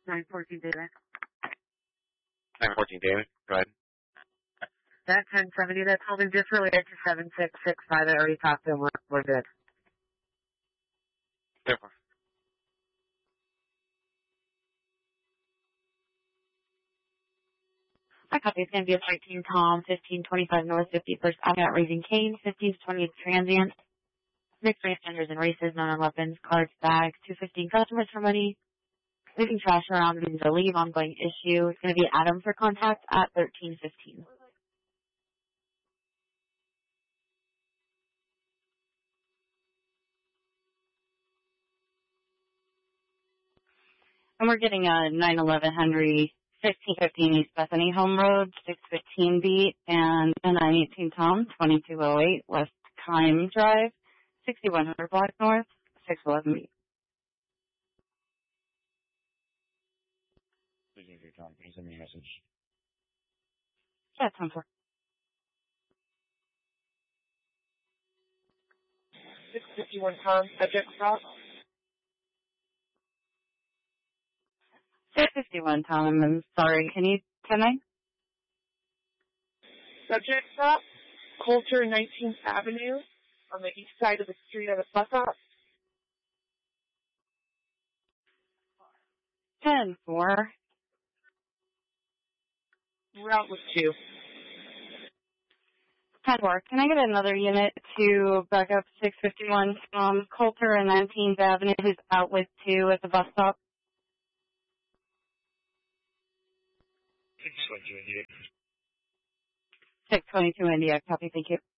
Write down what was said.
914 David. 914 David, go ahead. That 1070 that's holding just related to 7665. I already talked to him. We're good. Super. My copy is going to be a 13 Tom, 1525 North 51st Avenue at Raising Cane, 1520 Transient. Mixed race vendors and races, none on weapons, cards, bags, 215 customers for money. Leaving trash around means a leave, ongoing issue. It's going to be Adam for contact at 1315. And we're getting a 911 Henry 1515 East Bethany Home Road, 615 beat, and a 918 Tom, 2208 West Kime Drive, 6100 Block North, 611 beat. Tom, can you send me a message? Yeah, Tom 4. 651 Tom, subject stop. 651 Tom, I'm sorry, can I? Subject stop, Coulter 19th Avenue, on the east side of the street of the bus stop. 10-4. Route was 2. 10-4. Can I get another unit to back up 651 Tom, Coulter and 19th Avenue, who's out with 2 at the bus stop? 622 India. 622 India, copy, thank you.